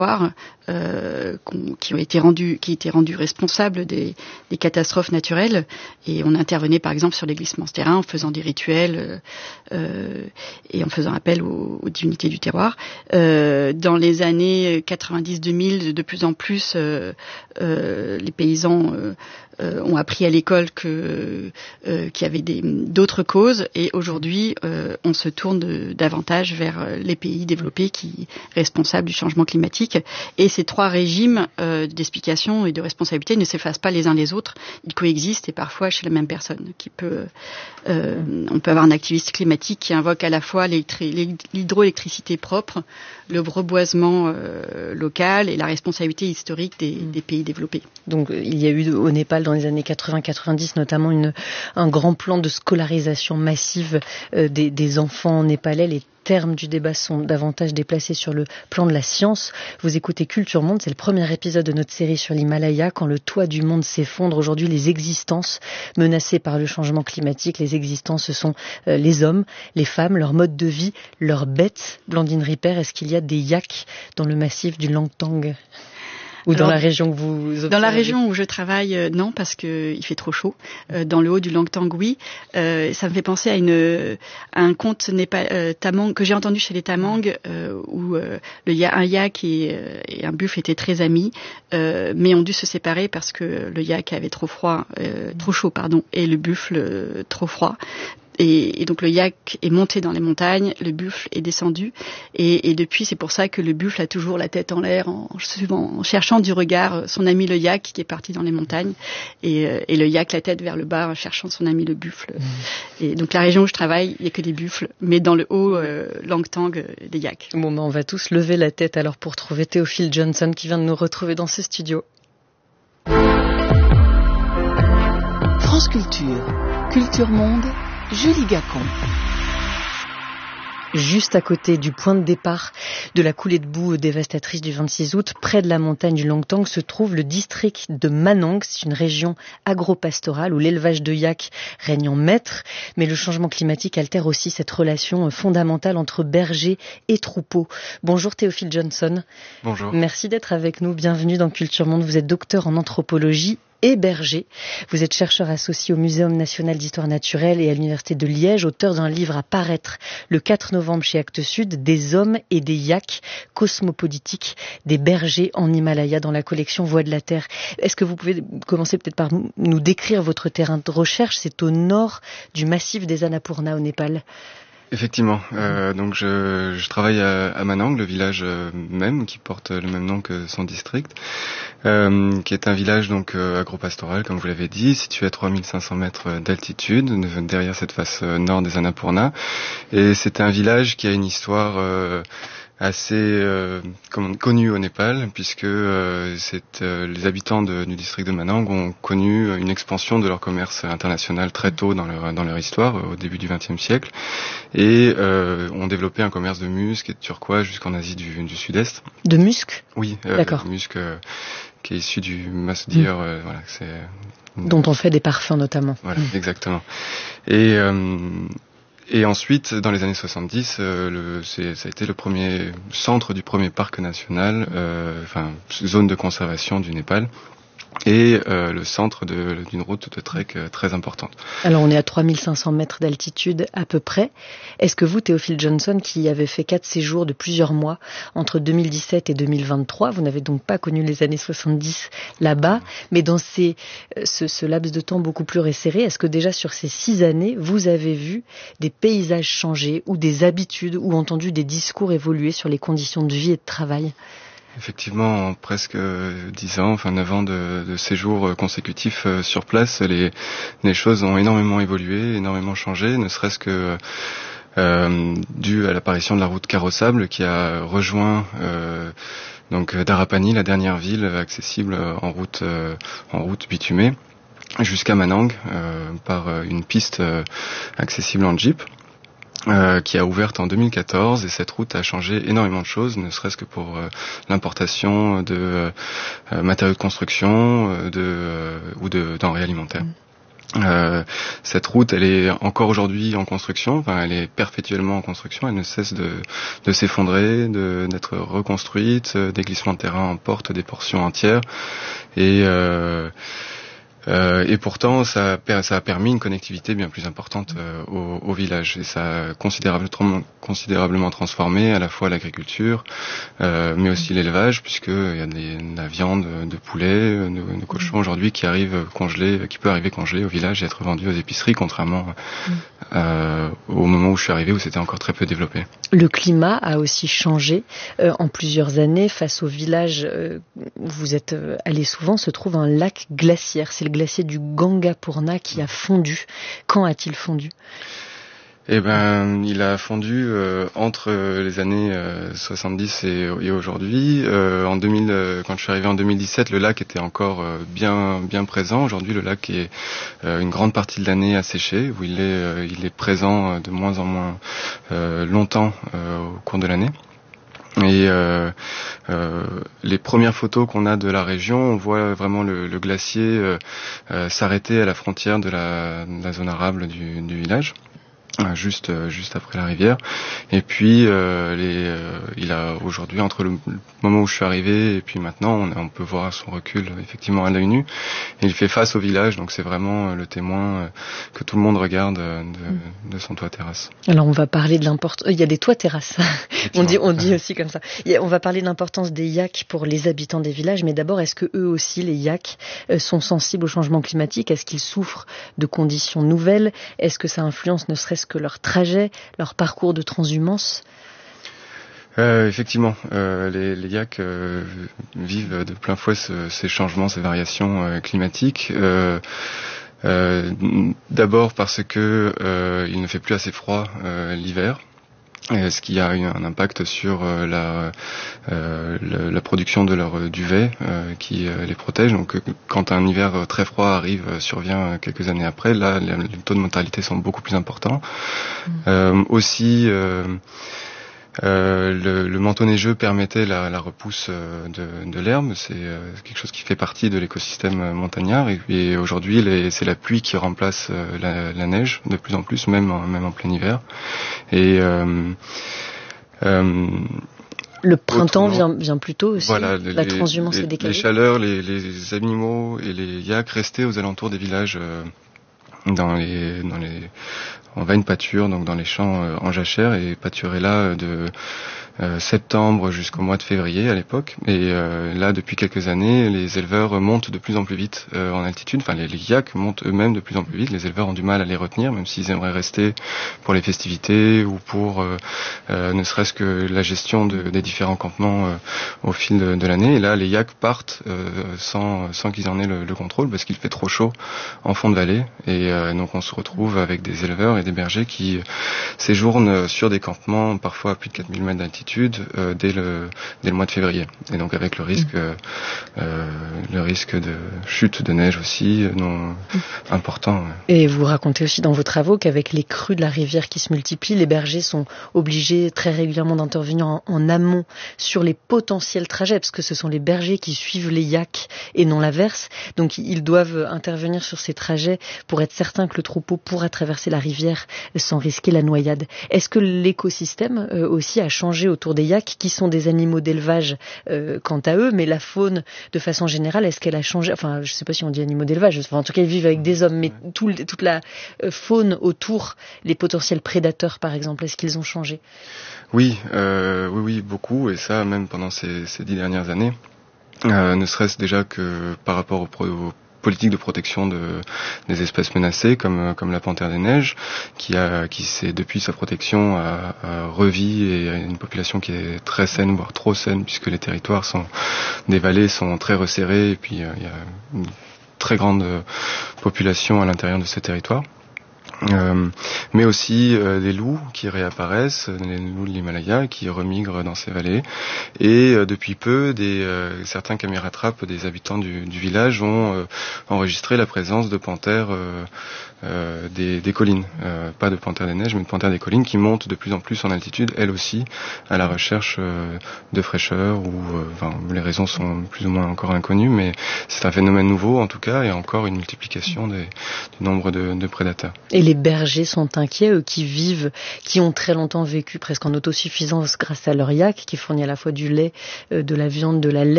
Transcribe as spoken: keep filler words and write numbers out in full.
Euh, qui ont été rendus, qui étaient rendus responsables des, des catastrophes naturelles, et on intervenait par exemple sur les glissements de terrain en faisant des rituels euh, et en faisant appel aux, aux divinités du terroir. Euh, dans les années quatre-vingt-dix deux mille, de plus en plus, euh, euh, les paysans euh, euh, ont appris à l'école que euh, qu'il y avait des, d'autres causes, et aujourd'hui euh, on se tourne de, davantage vers les pays développés qui responsables du changement climatique. Et ces trois régimes euh, d'explication et de responsabilité ne s'effacent pas les uns les autres. Ils coexistent, et parfois chez la même personne. Qui peut, euh, on peut avoir un activiste climatique qui invoque à la fois l'hydroélectricité propre, le reboisement euh, local et la responsabilité historique des, des pays développés. Donc il y a eu au Népal dans les années quatre-vingts quatre-vingt-dix notamment une, un grand plan de scolarisation massive euh, des, des enfants népalais. Les termes du débat sont davantage déplacés sur le plan de la science. Vous écoutez Culture Monde, c'est le premier épisode de notre série sur l'Himalaya. Quand le toit du monde s'effondre, aujourd'hui les existences menacées par le changement climatique, les existences, ce sont euh, les hommes, les femmes, leur mode de vie, leurs bêtes. Blandine Ripert, est-ce qu'il y a des yaks dans le massif du Langtang ? Ou dans Alors, la région que vous observez? Dans la région où je travaille, euh, non, parce que il fait trop chaud. Euh, dans le haut du Langtang, oui. Euh, ça me fait penser à une à un conte Népal, euh, Tamang que j'ai entendu chez les Tamang, euh, où euh, le y a un yak et, euh, et un buffle étaient très amis, euh, mais ont dû se séparer parce que le yak avait trop froid, euh, trop chaud, pardon, et le buffle euh, trop froid. Et, et donc le yak est monté dans les montagnes, le buffle est descendu, et, et depuis c'est pour ça que le buffle a toujours la tête en l'air en, en cherchant du regard son ami le yak qui est parti dans les montagnes, et, et le yak la tête vers le bas en cherchant son ami le buffle. Mmh. Et donc la région où je travaille, il n'y a que des buffles, mais dans le haut euh, Langtang, euh, des yaks. Bon, ben on va tous lever la tête alors pour trouver Théophile Johnson qui vient de nous retrouver dans ce studio. France Culture, Culture Monde, Julie Gacon. Juste à côté du point de départ de la coulée de boue dévastatrice du vingt-six août, près de la montagne du Langtang, se trouve le district de Manang. C'est une région agro-pastorale où l'élevage de yaks règne en maître. Mais le changement climatique altère aussi cette relation fondamentale entre bergers et troupeaux. Bonjour Théophile Johnson. Bonjour. Merci d'être avec nous. Bienvenue dans Culture Monde. Vous êtes docteur en anthropologie et berger. Vous êtes chercheur associé au Muséum national d'histoire naturelle et à l'Université de Liège, auteur d'un livre à paraître le quatre novembre chez Actes Sud, Des hommes et des yaks, cosmopolitique des bergers en Himalaya, dans la collection Voix de la Terre. Est-ce que vous pouvez commencer peut-être par nous décrire votre terrain de recherche? C'est au nord du massif des Annapurna au Népal. Effectivement, euh, donc je, je travaille à, à Manang, le village euh, même qui porte le même nom que son district, euh, qui est un village donc euh, agropastoral, comme vous l'avez dit, situé à trois mille cinq cents mètres d'altitude, derrière cette face nord des Annapurna. Et c'est un village qui a une histoire euh, assez euh, connu au Népal, puisque euh, c'est, euh, les habitants de, du district de Manang ont connu une expansion de leur commerce international très tôt dans leur, dans leur histoire, au début du vingtième siècle, et euh, ont développé un commerce de musc et de turquoise jusqu'en Asie du, du Sud-Est. De musc ? Oui, euh, d'accord. Musc euh, qui est issu du masdeer, mmh. euh, voilà, c'est une... dont on fait des parfums notamment. Voilà, mmh. exactement. Et euh, Et ensuite, dans les années soixante-dix, euh, le, c'est, ça a été le premier centre du premier parc national, euh, enfin zone de conservation du Népal, et euh, le centre de, d'une route de trek euh, très importante. Alors on est à trois mille cinq cents mètres d'altitude à peu près. Est-ce que vous, Théophile Johnson, qui avez fait quatre séjours de plusieurs mois entre deux mille dix-sept et deux mille vingt-trois, vous n'avez donc pas connu les années soixante-dix là-bas, mais dans ces, ce, ce laps de temps beaucoup plus resserré, est-ce que déjà sur ces six années, vous avez vu des paysages changer ou des habitudes ou entendu des discours évoluer sur les conditions de vie et de travail ? Effectivement, en presque dix ans, enfin neuf ans de, de séjour consécutifs sur place, les, les choses ont énormément évolué, énormément changé, ne serait-ce que euh, dû à l'apparition de la route carrossable qui a rejoint euh, donc Darapani, la dernière ville accessible en route euh, en route bitumée, jusqu'à Manang euh, par une piste euh, accessible en jeep. Euh, qui a ouverte en deux mille quatorze, et cette route a changé énormément de choses, ne serait-ce que pour euh, l'importation de euh, matériaux de construction euh, de, euh, ou de denrées alimentaires. Euh, cette route, elle est encore aujourd'hui en construction, enfin, elle est perpétuellement en construction, elle ne cesse de, de s'effondrer, de, d'être reconstruite, des glissements de terrain emportent des portions entières, et euh, Euh, et pourtant, ça a, ça a permis une connectivité bien plus importante euh, au, au village. Et ça a considérablement, considérablement transformé à la fois l'agriculture, euh, mais aussi l'élevage, puisqu'il y a des, de la viande de poulet, de, de cochon aujourd'hui qui arrive congelée, qui peut arriver congelée au village et être vendue aux épiceries, contrairement euh, au moment où je suis arrivé, où c'était encore très peu développé. Le climat a aussi changé euh, en plusieurs années. Face au village euh, où vous êtes euh, allé souvent, se trouve un lac glaciaire. C'est le glacier du Gangapurna qui a fondu. Quand a-t-il fondu ? Eh ben, il a fondu euh, entre les années euh, soixante-dix et, et aujourd'hui. Euh, en deux mille, euh, quand je suis arrivé en deux mille dix-sept, le lac était encore euh, bien bien présent. Aujourd'hui, le lac est euh, une grande partie de l'année asséché, où il est euh, il est présent de moins en moins euh, longtemps euh, au cours de l'année. Et euh, euh, les premières photos qu'on a de la région, on voit vraiment le, le glacier euh, euh, s'arrêter à la frontière de la, de la zone arable du, du village, euh, juste euh, juste après la rivière. Et puis euh, les, euh, il a aujourd'hui, entre le moment où je suis arrivé et puis maintenant, on, on peut voir son recul effectivement à l'œil nu. Et il fait face au village, donc c'est vraiment le témoin que tout le monde regarde de, de son toit terrasse. Alors on va parler de l'importance. Il y a des toits terrasses. on dit on dit aussi comme ça. On va parler de l'importance des yaks pour les habitants des villages, mais d'abord, est-ce que eux aussi, les yaks, sont sensibles au changement climatique ? Est-ce qu'ils souffrent de conditions nouvelles ? Est-ce que ça influence ne serait-ce que leur trajet, leur parcours de transhumance ? Euh, effectivement, euh, les, les yaks euh, vivent de plein fouet ce, ces changements, ces variations euh, climatiques. Euh, euh, d'abord parce que euh, il ne fait plus assez froid euh, l'hiver. Ce qui a un impact sur euh, la, euh, la, la production de leur duvet euh, qui euh, les protège. Donc quand un hiver très froid arrive, survient quelques années après, là les, les taux de mortalité sont beaucoup plus importants. Mmh. Euh, aussi euh, Euh, le, le manteau neigeux permettait la, la repousse de, de l'herbe, c'est euh, quelque chose qui fait partie de l'écosystème montagnard, et, et aujourd'hui les, c'est la pluie qui remplace euh, la, la neige de plus en plus, même en, même en plein hiver. Et euh, euh, le printemps vient, vient plus tôt aussi, voilà, la les, transhumance les, est décalée. Les chaleurs, les, les animaux et les yaks restaient aux alentours des villages, euh, dans les, dans les en veine pâture, donc dans les champs euh, en jachère, et pâturaient là de euh, septembre jusqu'au mois de février à l'époque. Et euh, là, depuis quelques années, les éleveurs montent de plus en plus vite euh, en altitude. Enfin, les, les yaks montent eux-mêmes de plus en plus vite. Les éleveurs ont du mal à les retenir, même s'ils aimeraient rester pour les festivités ou pour euh, euh, ne serait-ce que la gestion de, des différents campements euh, au fil de, de l'année. Et là, les yaks partent euh, sans, sans qu'ils en aient le, le contrôle, parce qu'il fait trop chaud en fond de vallée. Et euh, donc, on se retrouve avec des éleveurs et des bergers qui séjournent sur des campements parfois à plus de quatre mille mètres d'altitude euh, dès le dès le mois de février, et donc avec le risque euh, euh, le risque de chute de neige aussi euh, non important. Et vous racontez aussi dans vos travaux qu'avec les crues de la rivière qui se multiplient, les bergers sont obligés très régulièrement d'intervenir en, en amont sur les potentiels trajets, parce que ce sont les bergers qui suivent les yaks et non l'inverse, donc ils doivent intervenir sur ces trajets pour être certains que le troupeau pourra traverser la rivière sans risquer la noyade. Est-ce que l'écosystème euh, aussi a changé autour des yaks, qui sont des animaux d'élevage euh, quant à eux, mais la faune de façon générale, est-ce qu'elle a changé? Enfin, je ne sais pas si on dit animaux d'élevage, enfin, en tout cas ils vivent avec des hommes, mais tout, toute la euh, faune autour, les potentiels prédateurs par exemple, est-ce qu'ils ont changé? Oui, euh, oui, oui, beaucoup, et ça même pendant ces, ces dix dernières années, euh, ne serait-ce déjà que par rapport aux pro- aux politique de protection de, des espèces menacées, comme comme la panthère des neiges, qui a qui s'est depuis sa protection a, a revis, et a une population qui est très saine, voire trop saine, puisque les territoires sont des vallées sont très resserrés, et puis euh, il y a une très grande population à l'intérieur de ces territoires. Euh, mais aussi euh, des loups qui réapparaissent, les loups de l'Himalaya qui remigrent dans ces vallées, et euh, depuis peu des euh, certains caméras-trappes des habitants du, du village ont euh, enregistré la présence de panthères euh, euh, des, des collines, euh, pas de panthères des neiges, mais de panthères des collines qui montent de plus en plus en altitude, elles aussi, à la recherche euh, de fraîcheur. Ou, euh, enfin, les raisons sont plus ou moins encore inconnues, mais c'est un phénomène nouveau en tout cas, et encore une multiplication des, du nombre de, de prédateurs. Et les bergers sont inquiets, eux qui vivent, qui ont très longtemps vécu presque en autosuffisance grâce à leur yak, qui fournit à la fois du lait, euh, de la viande, de la laine,